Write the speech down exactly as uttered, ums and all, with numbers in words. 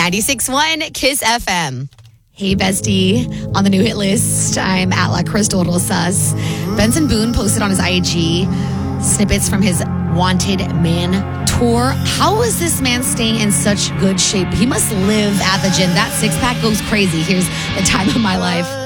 ninety-six point one Kiss F M. Hey, bestie. On the new hit list, I'm at La Crystal Rosas. Benson Boone posted on his I G snippets from his Wanted Man tour. How is this man staying in such good shape? He must live at the gym. That six-pack goes crazy. Here's the time of my life.